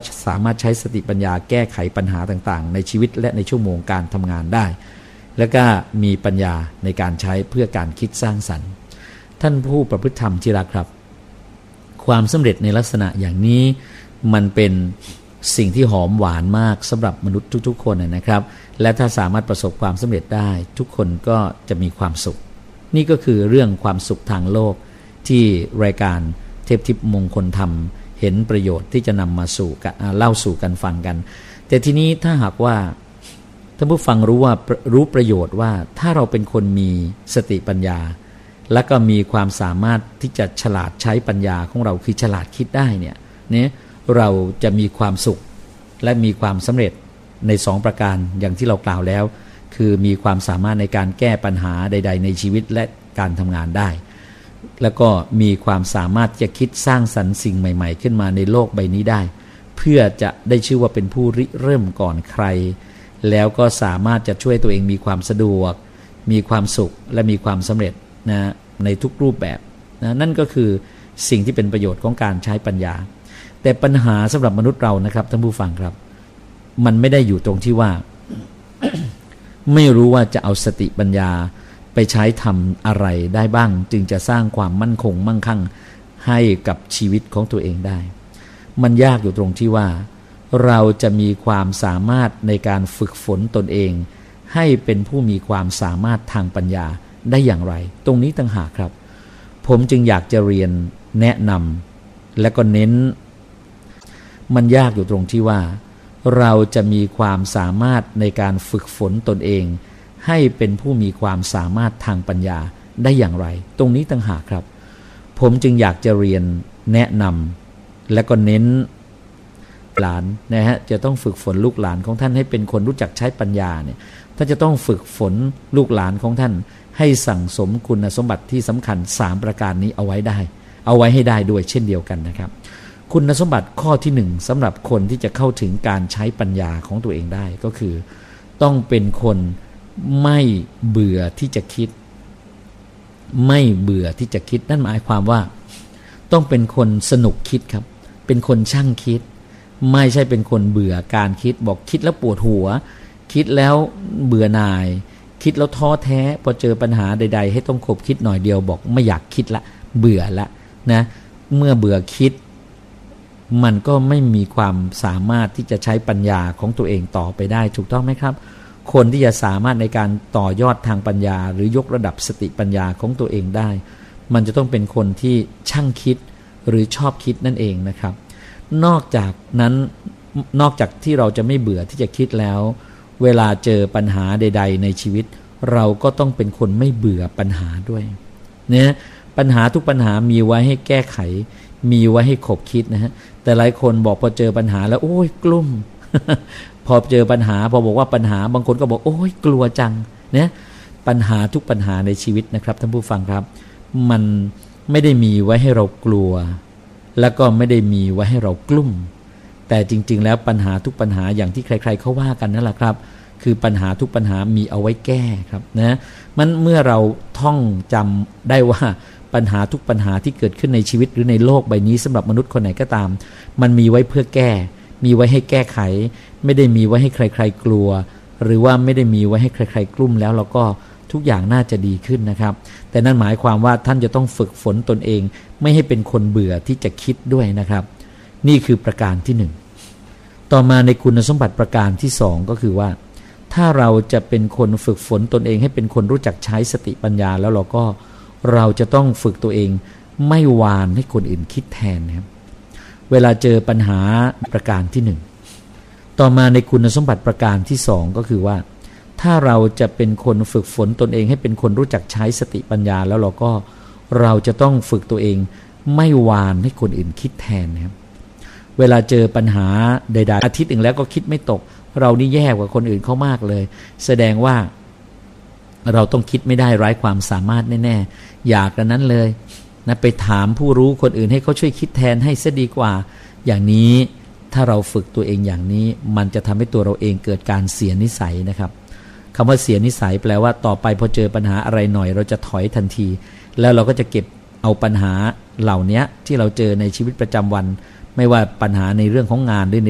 สามารถใช้สติปัญญาแก้ไขปัญหาต่างๆในชีวิตและในชั่วโมงการทำงานได้แล้วก็มีปัญญาในการใช้เพื่อการคิดสร้างสรรค์ท่านผู้ประพฤติธรรมที่รักครับความสำเร็จในลักษณะอย่างนี้มันเป็นสิ่งที่หอมหวานมากสำหรับมนุษย์ทุกๆคนนะครับและถ้าสามารถประสบความสำเร็จได้ทุกคนก็จะมีความสุขนี่ก็คือเรื่องความสุขทางโลกที่รายการเทพทิพย์มงคลธรรมเห็นประโยชน์ที่จะนำมาสู่เล่าสู่กันฟังกันแต่ทีนี้ถ้าหากว่าท่านผู้ฟังรู้ประโยชน์ว่าถ้าเราเป็นคนมีสติปัญญาและก็มีความสามารถที่จะฉลาดใช้ปัญญาของเราคือฉลาดคิดได้เนี่ยเราจะมีความสุขและมีความสำเร็จใน2ประการอย่างที่เรากล่าวแล้วคือมีความสามารถในการแก้ปัญหาใดๆในชีวิตและการทำงานได้แล้วก็มีความสามารถจะคิดสร้างสรรค์สิ่งใหม่ๆขึ้นมาในโลกใบนี้ได้เพื่อจะได้ชื่อว่าเป็นผู้ริเริ่มก่อนใครแล้วก็สามารถจะช่วยตัวเองมีความสะดวกมีความสุขและมีความสำเร็จนะในทุกรูปแบบนะนั่นก็คือสิ่งที่เป็นประโยชน์ของการใช้ปัญญาแต่ปัญหาสำหรับมนุษย์เรานะครับท่านผู้ฟังครับมันไม่ได้อยู่ตรงที่ว่า ไม่รู้ว่าจะเอาสติปัญญาไปใช้ทำอะไรได้บ้างจึงจะสร้างความมั่นคงมั่งคั่งให้กับชีวิตของตัวเองได้มันยากอยู่ตรงที่ว่าเราจะมีความสามารถในการฝึกฝนตนเองให้เป็นผู้มีความสามารถทางปัญญาได้อย่างไรตรงนี้ต่างหากครับผมจึงอยากจะเรียนแนะนำและก็เน้นมันยากอยู่ตรงที่ว่าเราจะมีความสามารถในการฝึกฝนตนเองให้เป็นผู้มีความสามารถทางปัญญาได้อย่างไรตรงนี้ต่างหากครับผมจึงอยากจะเรียนแนะนำและก็เน้นหลานนะฮะจะต้องฝึกฝนลูกหลานของท่านให้เป็นคนรู้จักใช้ปัญญาเนี่ยท่านจะต้องฝึกฝนลูกหลานของท่านให้สั่งสมคุณสมบัติที่สำคัญ3ประการนี้เอาไว้ให้ได้ด้วยเช่นเดียวกันนะครับคุณสมบัติข้อที่1สำหรับคนที่จะเข้าถึงการใช้ปัญญาของตัวเองได้ก็คือต้องเป็นคนไม่เบื่อที่จะคิดไม่เบื่อที่จะคิดนั่นหมายความว่าต้องเป็นคนสนุกคิดครับเป็นคนช่างคิดไม่ใช่เป็นคนเบื่อการคิดบอกคิดแล้วปวดหัวคิดแล้วเบื่อหน่ายคิดแล้วท้อแท้พอเจอปัญหาใดๆให้ต้องคบคิดหน่อยเดียวบอกไม่อยากคิดละเบื่อละนะเมื่อเบื่อคิดมันก็ไม่มีความสามารถที่จะใช้ปัญญาของตัวเองต่อไปได้ถูกต้องไหมครับคนที่จะสามารถในการต่อยอดทางปัญญาหรือยกระดับสติปัญญาของตัวเองได้มันจะต้องเป็นคนที่ช่างคิดหรือชอบคิดนั่นเองนะครับนอกจากที่เราจะไม่เบื่อที่จะคิดแล้วเวลาเจอปัญหาใดๆในชีวิตเราก็ต้องเป็นคนไม่เบื่อปัญหาด้วยเนี่ยปัญหาทุกปัญหามีไว้ให้แก้ไขมีไว้ให้ขบคิดนะฮะแต่หลายคนบอกพอเจอปัญหาแล้วโอ้ยกลุ้ม พอเจอปัญหาพอบอกว่าปัญหาบางคนก็บอกโอ้ยกลัวจังเนี่ยปัญหาทุกปัญหาในชีวิตนะครับท่านผู้ฟังครับมันไม่ได้มีไว้ให้เรากลัวแล้วก็ไม่ได้มีไว้ให้เรากลุ้มแต่จริงๆแล้วปัญหาทุกปัญหาอย่างที่ใครๆเขาว่ากันนั่นแหละครับคือปัญหาทุกปัญหามีเอาไว้แก้ครับนะมันเมื่อเราท่องจำได้ว่าปัญหาทุกปัญหาที่เกิดขึ้นในชีวิตหรือในโลกใบนี้สำหรับมนุษย์คนไหนก็ตามมันมีไว้เพื่อแก้มีไว้ให้แก้ไขไม่ได้มีไว้ให้ใครๆกลัวหรือว่าไม่ได้มีไว้ให้ใครๆกลุ้มแล้วเราก็ทุกอย่างน่าจะดีขึ้นนะครับแต่นั่นหมายความว่าท่านจะต้องฝึกฝนตนเองไม่ให้เป็นคนเบื่อที่จะคิดด้วยนะครับนี่คือประการที่1ต่อมาในคุณสมบัติประการที่2ก็คือว่าถ้าเราจะเป็นคนฝึกฝนตนเองให้เป็นคนรู้จักใช้สติปัญญาแล้วเราจะต้องฝึกตัวเองไม่วานให้คนอื่นคิดแทนนะครับเวลาเจอปัญหาประการที่1ต่อมาในคุณสมบัติประการที่2ก็คือว่าถ้าเราจะเป็นคนฝึกฝนตนเองให้เป็นคนรู้จักใช้สติปัญญาแล้วเราจะต้องฝึกตัวเองไม่วานให้คนอื่นคิดแทนนะครับเวลาเจอปัญหาใดๆอาทิตย์หนึ่งแล้วก็คิดไม่ตกเรานี่แย่กว่าคนอื่นเขามากเลยแสดงว่าเราต้องคิดไม่ได้ไร้ความสามารถแน่ๆอยากกันนั้นเลยนะไปถามผู้รู้คนอื่นให้เขาช่วยคิดแทนให้ซะดีกว่าอย่างนี้ถ้าเราฝึกตัวเองอย่างนี้มันจะทำให้ตัวเราเองเกิดการเสียนิสัยนะครับคำว่าเสียนิสัยแปลว่าต่อไปพอเจอปัญหาอะไรหน่อยเราจะถอยทันทีแล้วเราก็จะเก็บเอาปัญหาเหล่านี้ที่เราเจอในชีวิตประจำวันไม่ว่าปัญหาในเรื่องของงานหรือ